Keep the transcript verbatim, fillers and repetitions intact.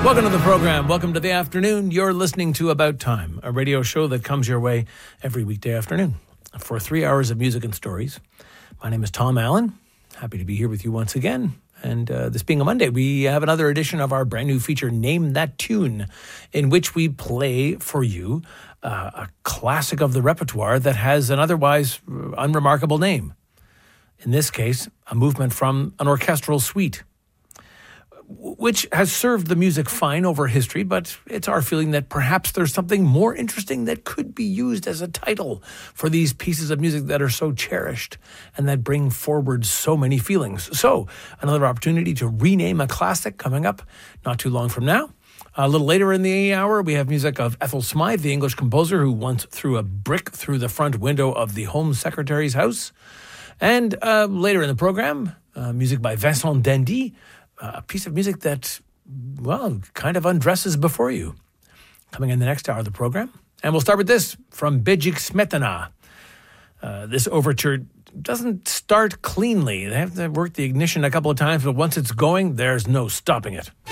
Welcome to the program. Welcome to the afternoon. You're listening to About Time, a radio show that comes your way every weekday afternoon for three hours of music and stories. My name is Tom Allen. Happy to be here with you once again. And uh, this being a Monday, we have another edition of our brand new feature, Name That Tune, in which we play for you uh, a classic of the repertoire that has an otherwise unremarkable name. In this case, a movement from an orchestral suite, which has served the music fine over history, but it's our feeling that perhaps there's something more interesting that could be used as a title for these pieces of music that are so cherished and that bring forward so many feelings. So, another opportunity to rename a classic coming up not too long from now. A little later in the hour, we have music of Ethel Smythe, the English composer who once threw a brick through the front window of the Home Secretary's house. And uh, later in the program, uh, music by Vincent Dandy, a piece of music that, well, kind of undresses before you. Coming in the next hour of the program. And we'll start with this from Bedřich Smetana. Uh, this overture doesn't start cleanly. They have to work the ignition a couple of times, but once it's going, there's no stopping it.